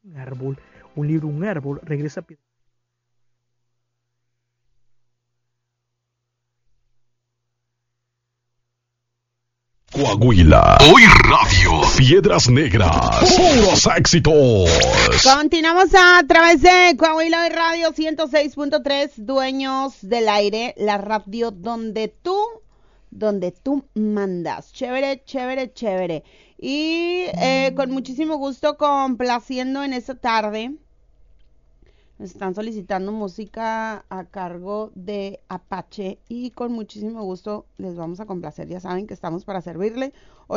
Un árbol, un libro, un árbol, regresa Coahuila. Hoy Radio. Piedras Negras. Puros éxitos. Continuamos a través de Coahuila Hoy Radio 106.3, dueños del aire, la radio donde tú mandas. Chévere, chévere, chévere. Y con muchísimo gusto, complaciendo en esta tarde. Nos están solicitando música a cargo de Apache y con muchísimo gusto les vamos a complacer. Ya saben que estamos para servirle.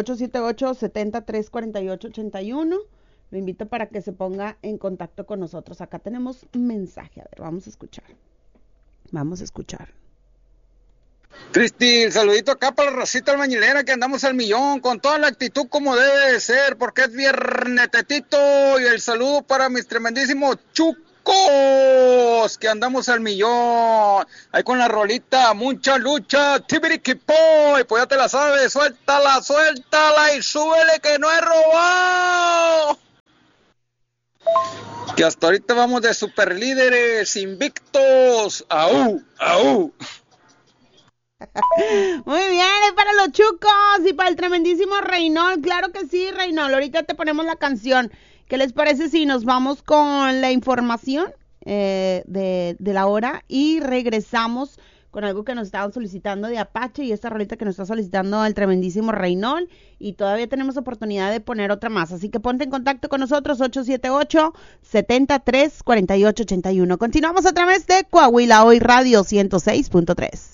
878-7348-81. Lo invito para que se ponga en contacto con nosotros. Acá tenemos un mensaje. A ver, vamos a escuchar. Cristi, saludito acá para la racita albañilera que andamos al millón, con toda la actitud como debe de ser, porque es viernetetito. Y el saludo para mis tremendísimos chucos, que andamos al millón. Ahí con la rolita, mucha lucha, tibiriquipoy, pues ya te la sabes, suéltala y súbele que no he robado. Que hasta ahorita vamos de superlíderes, invictos. ¡Aú! Muy bien, es para los chucos y para el tremendísimo Reynol. Claro que sí, Reynol. Ahorita te ponemos la canción. ¿Qué les parece si nos vamos con la información de la hora y regresamos con algo que nos estaban solicitando de Apache y esta rolita que nos está solicitando el tremendísimo Reynol? Y todavía tenemos oportunidad de poner otra más. Así que ponte en contacto con nosotros, 878-7348-81. Continuamos a través de Coahuila Hoy Radio 106.3.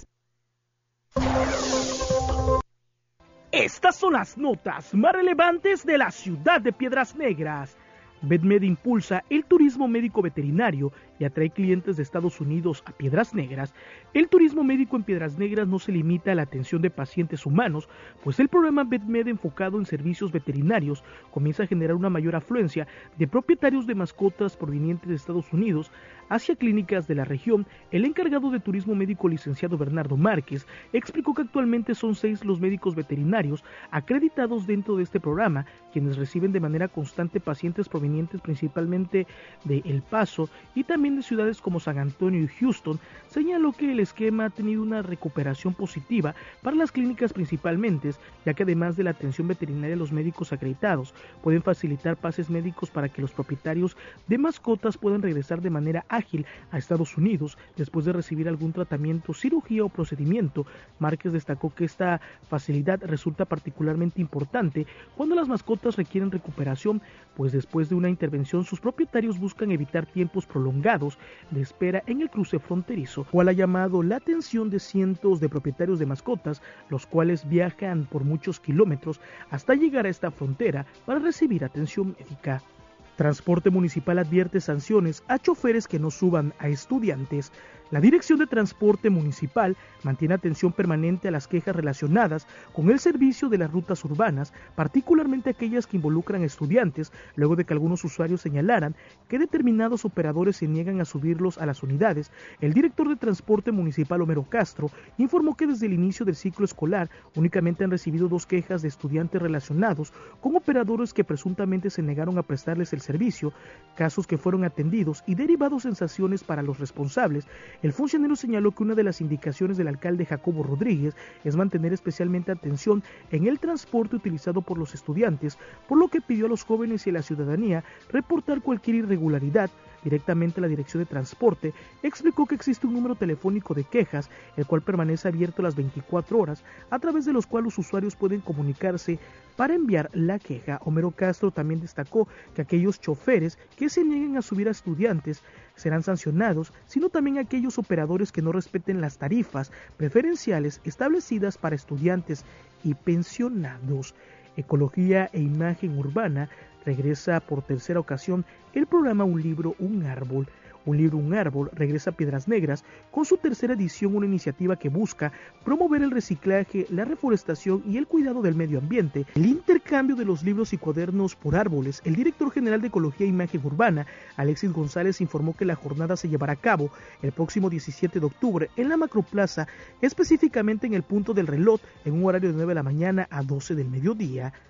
Estas son las notas más relevantes de la ciudad de Piedras Negras. VetMed impulsa el turismo médico veterinario y atrae clientes de Estados Unidos a Piedras Negras. El turismo médico en Piedras Negras no se limita a la atención de pacientes humanos, pues el programa VetMed enfocado en servicios veterinarios comienza a generar una mayor afluencia de propietarios de mascotas provenientes de Estados Unidos hacia clínicas de la región. El encargado de turismo médico, licenciado Bernardo Márquez, explicó que actualmente son 6 los médicos veterinarios acreditados dentro de este programa, quienes reciben de manera constante pacientes provenientes principalmente de El Paso y también de ciudades como San Antonio y Houston. Señaló que el esquema ha tenido una recuperación positiva para las clínicas principalmente, ya que además de la atención veterinaria, los médicos acreditados pueden facilitar pases médicos para que los propietarios de mascotas puedan regresar de manera ágil a Estados Unidos después de recibir algún tratamiento, cirugía o procedimiento. Márquez destacó que esta facilidad resulta particularmente importante cuando las mascotas requieren recuperación, pues después de una intervención sus propietarios buscan evitar tiempos prolongados de espera en el cruce fronterizo, cual ha llamado la atención de cientos de propietarios de mascotas, los cuales viajan por muchos kilómetros hasta llegar a esta frontera para recibir atención médica. Transporte Municipal advierte sanciones a choferes que no suban a estudiantes. La Dirección de Transporte Municipal mantiene atención permanente a las quejas relacionadas con el servicio de las rutas urbanas, particularmente aquellas que involucran a estudiantes, luego de que algunos usuarios señalaran que determinados operadores se niegan a subirlos a las unidades. El director de Transporte Municipal, Homero Castro, informó que desde el inicio del ciclo escolar únicamente han recibido 2 quejas de estudiantes relacionados con operadores que presuntamente se negaron a prestarles el servicio, casos que fueron atendidos y derivados en sanciones para los responsables. El funcionario señaló que una de las indicaciones del alcalde Jacobo Rodríguez es mantener especialmente atención en el transporte utilizado por los estudiantes, por lo que pidió a los jóvenes y a la ciudadanía reportar cualquier irregularidad directamente a la Dirección de Transporte. Explicó que existe un número telefónico de quejas, el cual permanece abierto las 24 horas, a través de los cuales los usuarios pueden comunicarse para enviar la queja. Homero Castro también destacó que aquellos choferes que se nieguen a subir a estudiantes serán sancionados, sino también aquellos operadores que no respeten las tarifas preferenciales establecidas para estudiantes y pensionados. Ecología e Imagen Urbana regresa por tercera ocasión el programa Un Libro, un Árbol. Un Libro, un Árbol regresa a Piedras Negras con su tercera edición, una iniciativa que busca promover el reciclaje, la reforestación y el cuidado del medio ambiente, el intercambio de los libros y cuadernos por árboles. El director general de Ecología e Imagen Urbana, Alexis González, informó que la jornada se llevará a cabo el próximo 17 de octubre en la Macroplaza, específicamente en el punto del reloj, en un horario de 9 de la mañana a 12 del mediodía.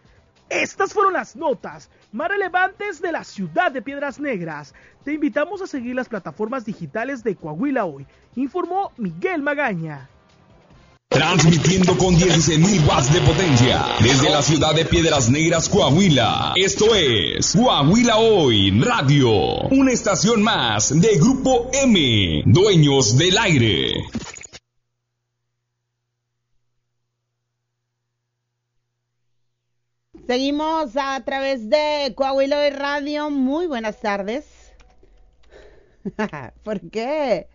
Estas fueron las notas más relevantes de la ciudad de Piedras Negras. Te invitamos a seguir las plataformas digitales de Coahuila Hoy, informó Miguel Magaña. Transmitiendo con 16.000 watts de potencia desde la ciudad de Piedras Negras, Coahuila. Esto es Coahuila Hoy Radio, una estación más de Grupo M, dueños del aire. Seguimos a través de Coahuila Hoy Radio. Muy buenas tardes. ¿Por qué?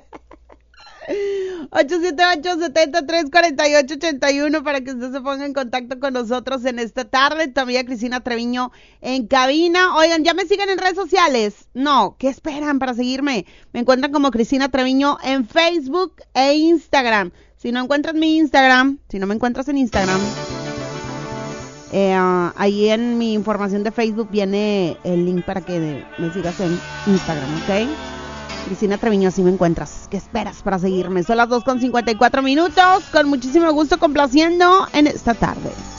878-73-48-81 para que usted se ponga en contacto con nosotros en esta tarde. También Cristina Treviño en cabina. Oigan, ¿ya me siguen en redes sociales? No, ¿qué esperan para seguirme? Me encuentran como Cristina Treviño en Facebook e Instagram. Si no encuentras mi Instagram, si no me encuentras en Instagram, ahí en mi información de Facebook viene el link para que me sigas en Instagram, ¿ok? Cristina Treviño, así me encuentras. ¿Qué esperas para seguirme? Son las 2:54 minutos. Con muchísimo gusto complaciendo en esta tarde.